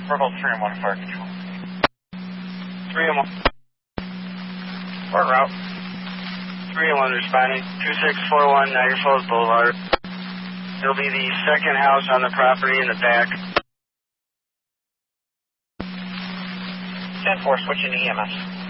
We're both 3 and 1 fire control. 3 and 1. Or route. 3 and 1 responding. 2641 Niagara Falls Boulevard. It'll be the second house on the property in the back. 10-4, switching to EMS.